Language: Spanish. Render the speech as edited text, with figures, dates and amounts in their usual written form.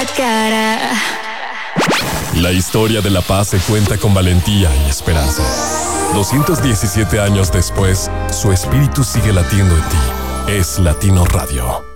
cara. La historia de La Paz se cuenta con valentía y esperanza. 217 años después, su espíritu sigue latiendo en ti. Es Latino Radio.